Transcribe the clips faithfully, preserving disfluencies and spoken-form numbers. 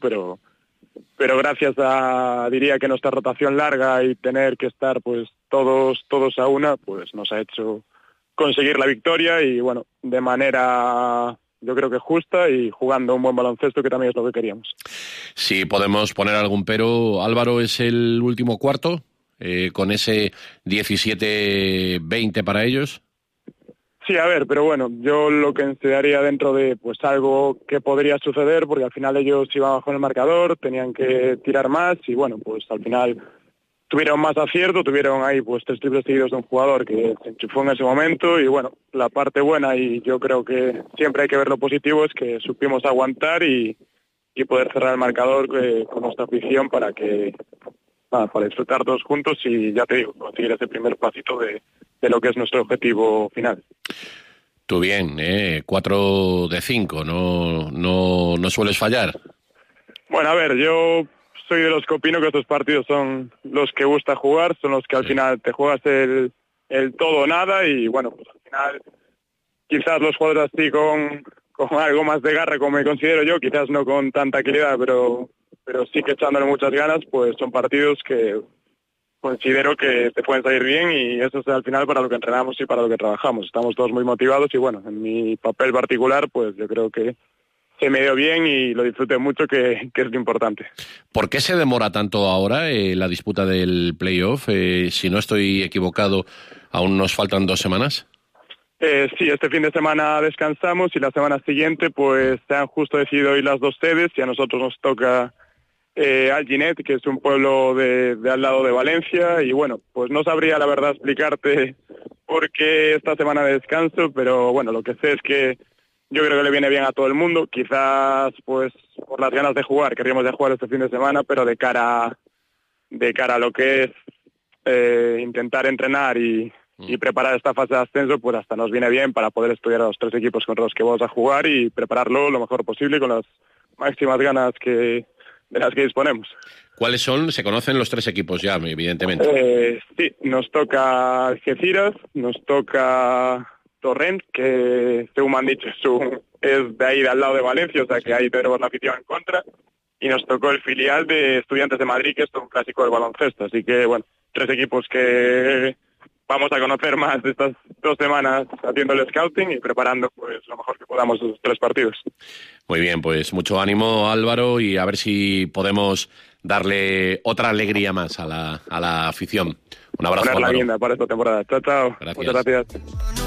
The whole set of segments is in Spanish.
pero pero gracias a, diría que nuestra rotación larga y tener que estar pues todos todos a una, pues nos ha hecho conseguir la victoria y bueno, de manera yo creo que justa y jugando un buen baloncesto, que también es lo que queríamos. Si podemos poner algún pero, Álvaro, es el último cuarto, eh, con ese diecisiete veinte para ellos. Sí, a ver, pero bueno, yo lo que enseñaría dentro de pues algo que podría suceder, porque al final ellos iban bajo el marcador, tenían que tirar más y bueno, pues al final tuvieron más acierto, tuvieron ahí pues tres triples seguidos de un jugador que se enchufó en ese momento y bueno, la parte buena, y yo creo que siempre hay que ver lo positivo, es que supimos aguantar y, y poder cerrar el marcador eh, con nuestra afición para que para, para disfrutar todos juntos y ya te digo, conseguir ese primer pasito de, de lo que es nuestro objetivo final. Tú bien, ¿eh? cuatro de cinco, no, no, no sueles fallar. Bueno, a ver, yo soy de los que opino que estos partidos son los que gusta jugar, son los que al final te juegas el, el todo o nada y bueno, pues al final quizás los jugadores así con, con algo más de garra, como me considero yo, quizás no con tanta calidad, pero, pero sí que echándole muchas ganas, pues son partidos que considero que te pueden salir bien y eso es al final para lo que entrenamos y para lo que trabajamos. Estamos todos muy motivados y bueno, en mi papel particular, pues yo creo que se me dio bien y lo disfruté mucho, que, que es lo importante. ¿Por qué se demora tanto ahora eh, la disputa del playoff? Eh, si no estoy equivocado, aún nos faltan dos semanas. Eh, sí, este fin de semana descansamos y la semana siguiente pues se han justo decidido hoy las dos sedes y a nosotros nos toca eh, Alginet, que es un pueblo de, de al lado de Valencia y bueno, pues no sabría la verdad explicarte por qué esta semana de descanso, pero bueno, lo que sé es que yo creo que le viene bien a todo el mundo, quizás pues por las ganas de jugar, querríamos de jugar este fin de semana, pero de cara, de cara a lo que es eh, intentar entrenar y, y preparar esta fase de ascenso, pues hasta nos viene bien para poder estudiar a los tres equipos contra los que vamos a jugar y prepararlo lo mejor posible con las máximas ganas que de las que disponemos. ¿Cuáles son? Se conocen los tres equipos ya, evidentemente. Eh, sí, nos toca Algeciras, nos toca Torrent, que según me han dicho es, un, es de ahí, de al lado de Valencia, o sea que ahí tenemos la afición en contra, y nos tocó el filial de Estudiantes de Madrid, que es un clásico del baloncesto, así que bueno, tres equipos que vamos a conocer más de estas dos semanas haciendo el scouting y preparando pues lo mejor que podamos esos tres partidos. Muy bien, pues mucho ánimo, Álvaro, y a ver si podemos darle otra alegría más a la, a la afición. Un abrazo, Poner la Álvaro. guinda para esta temporada. Chao, chao. Gracias. Muchas gracias.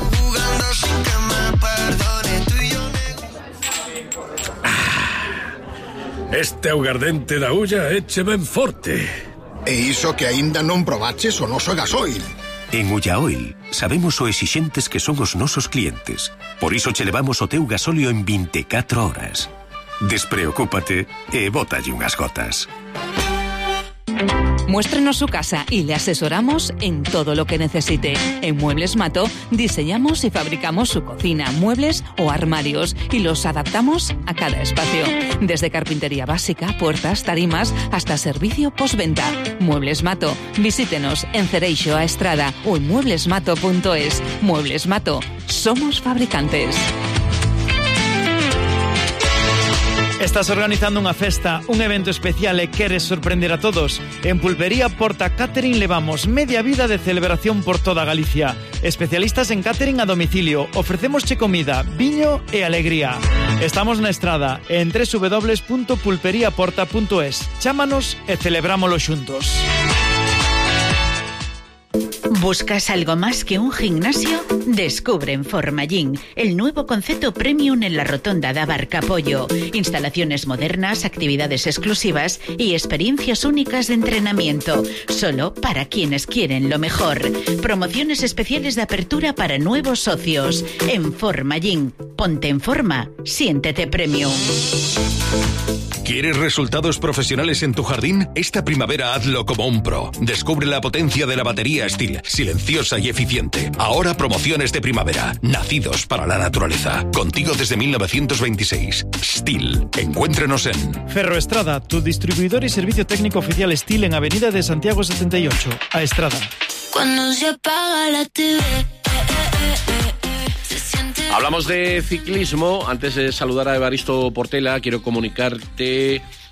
Este augardente da ulla eche ben forte. E iso que aínda non probaches o noso gasoil. En Ullaoil sabemos o exixentes que son os nosos clientes. Por iso che levamos o teu gasóleo en veinticuatro horas. Despreocúpate e bótalle unhas gotas. Muéstrenos su casa y le asesoramos en todo lo que necesite. En Muebles Mato diseñamos y fabricamos su cocina, muebles o armarios y los adaptamos a cada espacio. Desde carpintería básica, puertas, tarimas, hasta servicio postventa. Muebles Mato. Visítenos en Cereixo a Estrada o en mueblesmato punto es. Muebles Mato. Somos fabricantes. Estás organizando unha festa, un evento especial e queres sorprender a todos? En Pulpería Porta Catering levamos media vida de celebración por toda Galicia. Especialistas en catering a domicilio. Ofrecemosche comida, viño e alegría. Estamos na Estrada en doble u doble u doble u punto pulpería porta punto es. Chámanos e celebrámolo xuntos. ¿Buscas algo más que un gimnasio? Descubre en Formagym el nuevo concepto premium en la rotonda de Abarcapollo. Instalaciones modernas, actividades exclusivas y experiencias únicas de entrenamiento. Solo para quienes quieren lo mejor. Promociones especiales de apertura para nuevos socios. En Formagym. Ponte en forma. Siéntete premium. ¿Quieres resultados profesionales en tu jardín? Esta primavera hazlo como un pro. Descubre la potencia de la batería Stihl, silenciosa y eficiente. Ahora promociones de primavera, nacidos para la naturaleza. Contigo desde mil novecientos veintiséis. Stihl. Encuéntrenos en Ferroestrada, tu distribuidor y servicio técnico oficial Stihl en Avenida de Santiago setenta y ocho, a Estrada. Cuando se apaga la T V. Hablamos de ciclismo. Antes de saludar a Evaristo Portela, quiero comunicarte